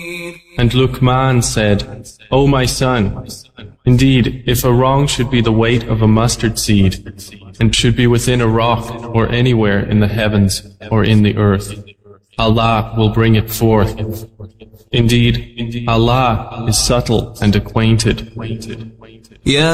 And Luqman said, O my son, indeed, if a wrong should be the weight of a mustard seed, and should be within a rock or anywhere in the heavens or in the earth, Allah will bring it forth. Indeed, Allah is subtle and acquainted.